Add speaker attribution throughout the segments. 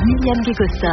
Speaker 1: William Guécosta.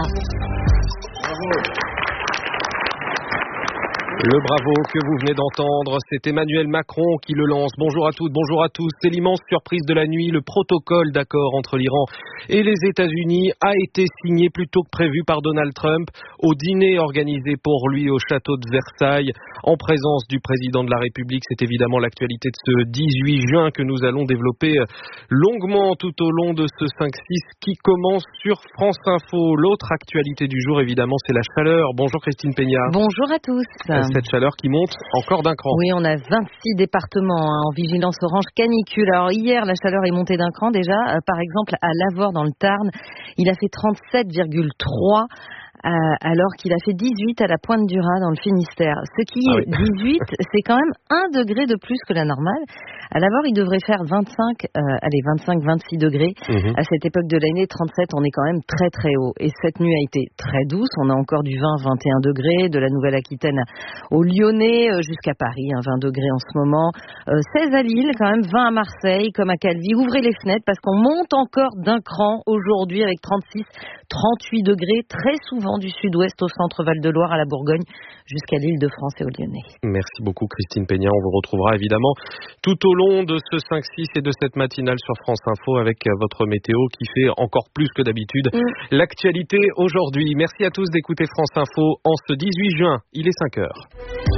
Speaker 2: Le bravo que vous venez d'entendre, c'est Emmanuel Macron qui le lance. Bonjour à toutes, bonjour à tous. C'est l'immense surprise de la nuit. Le protocole d'accord entre l'Iran et les États-Unis a été signé plus tôt que prévu par Donald Trump au dîner organisé pour lui au château de Versailles en présence du président de la République. C'est évidemment l'actualité de ce 18 juin que nous allons développer longuement tout au long de ce 5-6 qui commence sur France Info. L'autre actualité du jour, évidemment, c'est la chaleur. Bonjour Christine Peña.
Speaker 3: Bonjour à tous.
Speaker 2: Cette chaleur qui monte encore d'un cran.
Speaker 3: Oui, on a 26 départements en vigilance orange canicule. Alors hier, la chaleur est montée d'un cran déjà. Par exemple, à Lavore dans le Tarn, il a fait 37,3 alors qu'il a fait 18 à la Pointe-du-Raz dans le Finistère. Ce qui est 18, c'est quand même 1 degré de plus que la normale. À Lavore, il devrait faire 25-26 degrés. À cette époque de l'année, 37, on est quand même très très haut. Et cette nuit a été très douce. On a encore du 20-21 degrés, de la Nouvelle-Aquitaine au Lyonnais jusqu'à Paris, 20 degrés en ce moment. 16 à Lille, quand même 20 à Marseille, comme à Calvi. Ouvrez les fenêtres parce qu'on monte encore d'un cran aujourd'hui avec 36-38 degrés, très souvent du sud-ouest au centre Val-de-Loire, à la Bourgogne, jusqu'à l'Île-de-France et au Lyonnais.
Speaker 2: Merci beaucoup Christine Peña. On vous retrouvera évidemment tout au long de ce 5-6 et de cette matinale sur France Info avec votre météo qui fait encore plus que d'habitude l'actualité aujourd'hui. Merci à tous d'écouter France Info en ce 18 juin. Il est 5 heures.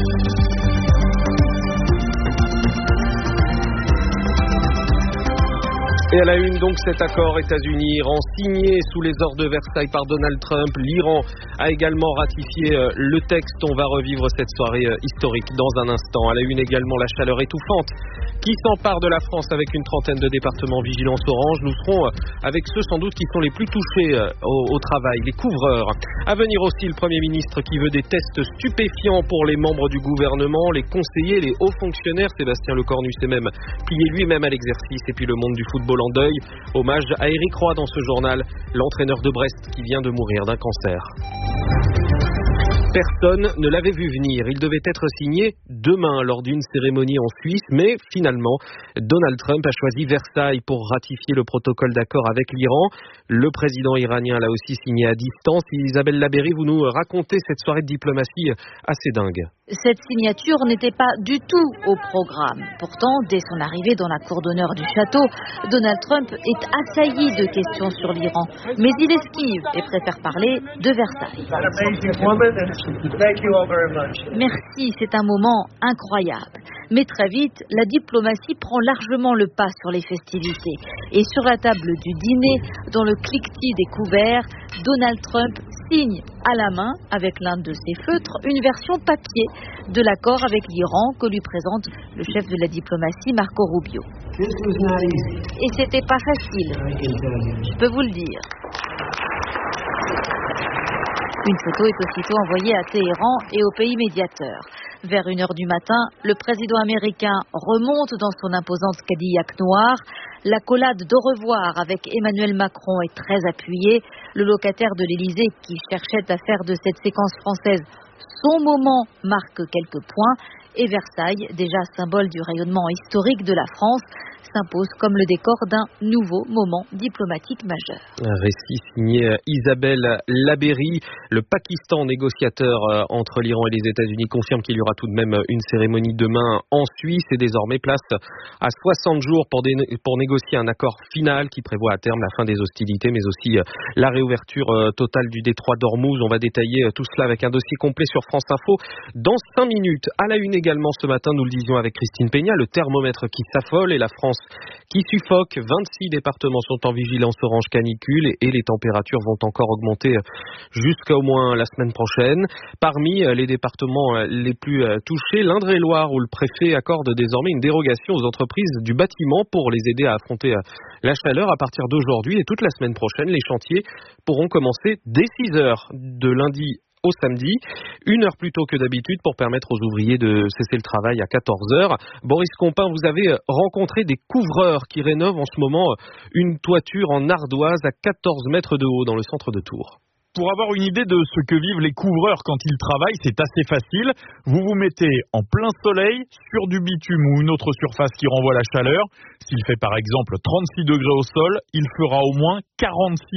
Speaker 2: Et à la une, donc, cet accord États-Unis-Iran signé sous les ors de Versailles par Donald Trump. L'Iran a également ratifié le texte. On va revivre cette soirée historique dans un instant. À la une également, la chaleur étouffante qui s'empare de la France avec une trentaine de départements vigilance orange. Nous serons avec ceux sans doute qui sont les plus touchés au travail, les couvreurs. À venir aussi le Premier ministre qui veut des tests stupéfiants pour les membres du gouvernement, les conseillers, les hauts fonctionnaires. Sébastien Lecornu s'est même plié lui-même à l'exercice. Et puis le monde du football en deuil. Hommage à Éric Roy dans ce journal, l'entraîneur de Brest qui vient de mourir d'un cancer. Personne ne l'avait vu venir. Il devait être signé demain lors d'une cérémonie en Suisse, mais finalement, Donald Trump a choisi Versailles pour ratifier le protocole d'accord avec l'Iran. Le président iranien l'a aussi signé à distance. Isabelle Labéry, vous nous racontez cette soirée de diplomatie assez dingue.
Speaker 1: Cette signature n'était pas du tout au programme. Pourtant, dès son arrivée dans la cour d'honneur du château, Donald Trump est assailli de questions sur l'Iran. Mais il esquive et préfère parler de Versailles. Merci, c'est un moment incroyable. Mais très vite, la diplomatie prend largement le pas sur les festivités. Et sur la table du dîner, dans le cliquetis des couverts, Donald Trump signe à la main, avec l'un de ses feutres, une version papier de l'accord avec l'Iran que lui présente le chef de la diplomatie, Marco Rubio. Et c'était pas facile, je peux vous le dire. Une photo est aussitôt envoyée à Téhéran et aux pays médiateurs. Vers 1h du matin, le président américain remonte dans son imposante Cadillac noire. L'accolade d'au revoir avec Emmanuel Macron est très appuyée. Le locataire de l'Élysée, qui cherchait à faire de cette séquence française son moment, marque quelques points. Et Versailles, déjà symbole du rayonnement historique de la France, s'impose comme le décor d'un nouveau moment diplomatique majeur.
Speaker 2: Un récit signé Isabelle Labéry. Le Pakistan, négociateur entre l'Iran et les États-Unis, confirme qu'il y aura tout de même une cérémonie demain en Suisse et désormais place à 60 jours pour négocier un accord final qui prévoit à terme la fin des hostilités, mais aussi la réouverture totale du détroit d'Ormuz. On va détailler tout cela avec un dossier complet sur France Info dans 5 minutes. À la une également ce matin, nous le disions avec Christine Peña, le thermomètre qui s'affole et la France qui suffoque. 26 départements sont en vigilance orange canicule et les températures vont encore augmenter jusqu'à au moins la semaine prochaine. Parmi les départements les plus touchés, l'Indre-et-Loire où le préfet accorde désormais une dérogation aux entreprises du bâtiment pour les aider à affronter la chaleur à partir d'aujourd'hui et toute la semaine prochaine. Les chantiers pourront commencer dès 6 heures de lundi au samedi, 1 heure plus tôt que d'habitude pour permettre aux ouvriers de cesser le travail à 14 heures. Boris Compin, vous avez rencontré des couvreurs qui rénovent en ce moment une toiture en ardoise à 14 mètres de haut dans le centre de Tours.
Speaker 4: Pour avoir une idée de ce que vivent les couvreurs quand ils travaillent, c'est assez facile. Vous vous mettez en plein soleil, sur du bitume ou une autre surface qui renvoie la chaleur. S'il fait par exemple 36 degrés au sol, il fera au moins 46